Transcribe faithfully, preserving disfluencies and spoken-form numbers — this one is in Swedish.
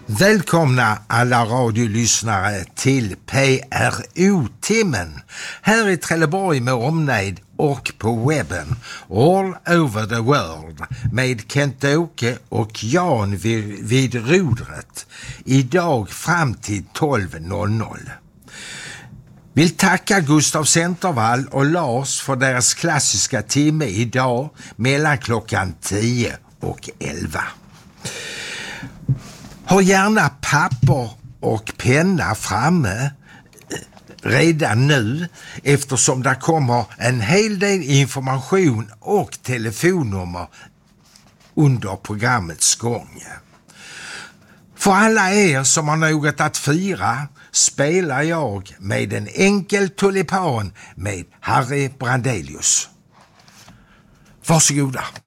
Välkomna alla radiolyssnare till P R O-timmen här i Trelleborg med omnejd och på webben all over the world med Kent-Åke och Jan vid, vid rodret idag fram till tolv noll noll. Vill tacka Gustav Centervall och Lars för deras klassiska timme idag mellan klockan tio och elva. Ha gärna papper och penna framme redan nu eftersom det kommer en hel del information och telefonnummer under programmets gång. För alla er som har något att fira spelar jag med en enkel tulipan med Harry Brandelius. Varsågoda.